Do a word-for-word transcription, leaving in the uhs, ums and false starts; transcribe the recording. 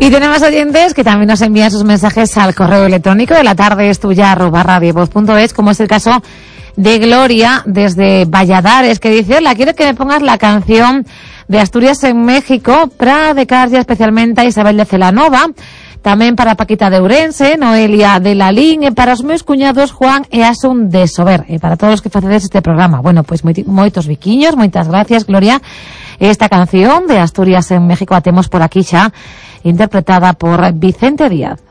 Y tenemos oyentes que también nos envían sus mensajes al correo electrónico de la tarde es tuya arroba radiovoz punto es, como es el caso de Gloria desde Valladares, que dice: hola, quiero que me pongas la canción de Asturias en México para dedicar ya especialmente a Isabel de Celanova, tamén para Paquita de Ourense, Noelia de Lalín, e para os meus cuñados Juan e Asun de Sober, e para todos os que facedes este programa. Bueno, pois pues, moitos biquiños, moitas gracias, Gloria. Esta canción de Asturias en México a temos por aquí xa, interpretada por Vicente Díaz.